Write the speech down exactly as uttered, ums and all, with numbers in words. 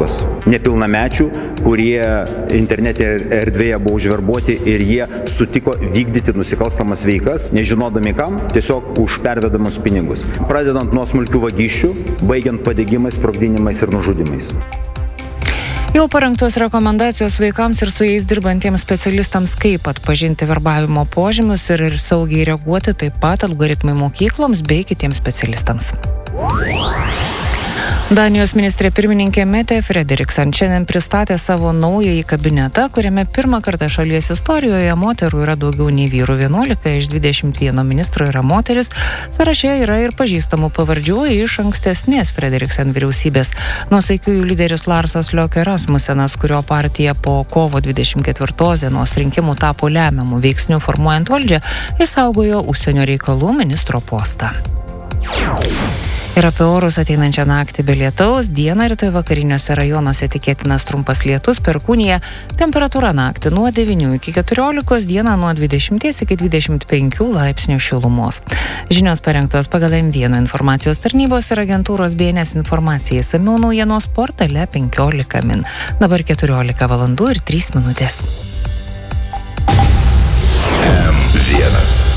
mokslas. Nepilnamečių, kurie internetinėje erdvėje buvo užverbuoti ir jie sutiko vykdyti nusikalstamas veikas, nežinodami kam, tiesiog už pervedamus pinigus. Pradedant nuo smulkių vagysčių, baigiant padegimais, sprogdinimais ir nužudimais. Jau parengtos rekomendacijos vaikams ir su jais dirbantiems specialistams, kaip atpažinti verbavimo požymius ir, ir saugiai reaguoti, taip pat algoritmai mokykloms bei kitiems specialistams. Danijos ministrė pirmininkė Mette Frederiksen šiandien pristatė savo naująjį kabinetą, kuriame pirmą kartą šalies istorijoje moterų yra daugiau nei vyrų. vienuolika iš dvidešimt vieno ministro yra moteris. Sąraše yra ir pažįstamų pavardžių iš ankstesnės Frederiksen vyriausybės. Nuosaikiųjų lyderis Larsas Løkke Rasmussenas, kurio partija po kovo dvidešimt ketvirtos dienos rinkimų tapo lemiamų veiksnių formuojant valdžią, išsaugojo užsienio reikalų ministro postą. Ir apie orus ateinančią naktį be lietaus, dieną rytoj vakariniuose rajonuose tikėtinas trumpas lietus, perkūnija, temperatūra naktį nuo devynių iki keturiolikos, dieną nuo dvidešimt iki dvidešimt penkių laipsnių šilumos. Žinios parengtos pagal M vienas informacijos tarnybos ir agentūros B N S informacijai, išsamiau naujienos portale penkiolika min. Dabar keturiolika valandų ir trys minutės. M vienas.